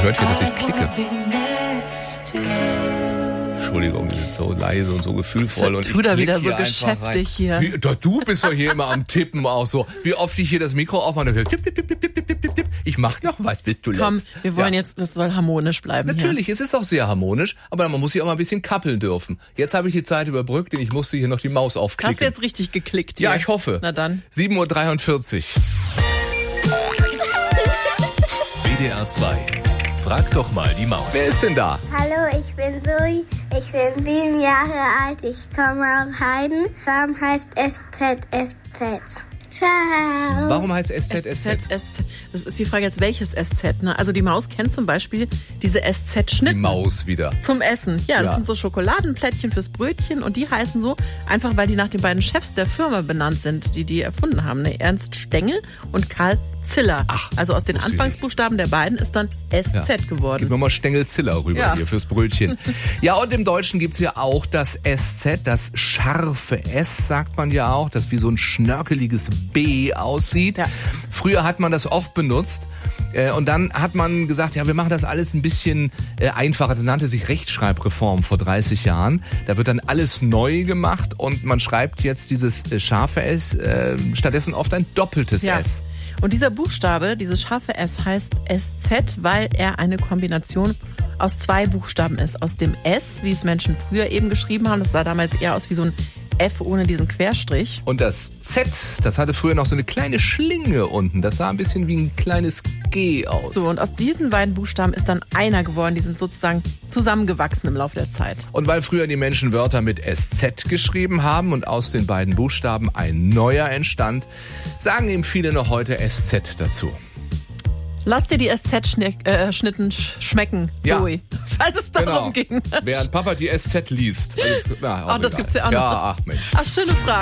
hört ihr, dass ich klicke? Entschuldigung, die sind so leise und so gefühlvoll. Und tu da wieder so hier geschäftig hier. Du bist doch hier immer am Tippen auch so. Wie oft ich hier das Mikro aufmache, dann höre ich tipp, tipp, tipp, tipp, tipp, tipp, tipp. Ich mach noch was, bis du Komm, letzt. wir wollen jetzt, das soll harmonisch bleiben. Natürlich, es ist auch sehr harmonisch, aber man muss sich auch mal ein bisschen kappeln dürfen. Jetzt habe ich die Zeit überbrückt, denn ich musste hier noch die Maus aufklicken. Hast du jetzt richtig geklickt hier? Ja, ich hoffe. Na dann. 7:43 Uhr. WDR 2. Frag doch mal die Maus. Wer ist denn da? Hallo, ich bin Zoe. Ich bin 7 Jahre alt. Ich komme aus Heiden. Farm heißt SZSZ. Ciao. Warum heißt SZSZ? Das ist die Frage jetzt, welches SZ? Ne? Also die Maus kennt zum Beispiel diese Die SZ-Schnitten Maus wieder. zum Essen. Ja, das Ja. sind so Schokoladenplättchen fürs Brötchen und die heißen so, einfach weil die nach den beiden Chefs der Firma benannt sind, die erfunden haben. Ne? Ernst Stengel und Karl Ziller. Ach, also aus den wusste ich Anfangsbuchstaben der beiden ist dann SZ geworden. Gib mir mal Stengel-Ziller rüber Ja. hier fürs Brötchen. Ja, und im Deutschen gibt's ja auch das SZ, das scharfe S, sagt man ja auch, das wie so ein schnörkeliges B aussieht. Ja. Früher hat man das oft benutzt. Und dann hat man gesagt, ja, wir machen das alles ein bisschen einfacher. Das nannte sich Rechtschreibreform vor 30 Jahren. Da wird dann alles neu gemacht und man schreibt jetzt dieses scharfe S stattdessen oft ein doppeltes Ja. S. Und dieser Buchstabe, dieses scharfe S, heißt SZ, weil er eine Kombination aus 2 Buchstaben ist. Aus dem S, wie es Menschen früher eben geschrieben haben, das sah damals eher aus wie so ein F ohne diesen Querstrich. Und das Z, das hatte früher noch so eine kleine Schlinge unten. Das sah ein bisschen wie ein kleines G aus. So, und aus diesen beiden Buchstaben ist dann einer geworden. Die sind sozusagen zusammengewachsen im Laufe der Zeit. Und weil früher die Menschen Wörter mit SZ geschrieben haben und aus den beiden Buchstaben ein neuer entstand, sagen ihm viele noch heute SZ dazu. Lass dir die SZ-Schnitten schmecken, Ja. Zoe. Falls es darum ging. Während Papa die SZ liest. Also, na, auch Ach, das egal. gibt's ja auch noch. Ja, ach Mensch. Ach, schöne Frage.